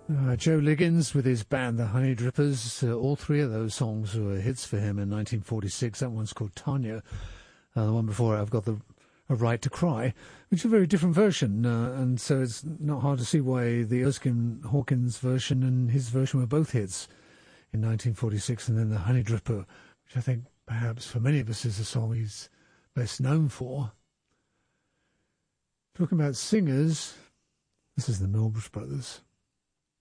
Joe Liggins with his band, the Honey Drippers. All three of those songs were hits for him in 1946. That one's called Tanya. The one before it, I've got A Right to Cry, which is a very different version. And so it's not hard to see why the Erskine Hawkins version and his version were both hits in 1946. And then the Honey Dripper, which I think perhaps for many of us is the song he's best known for. Talking about singers, this is the Mills Brothers.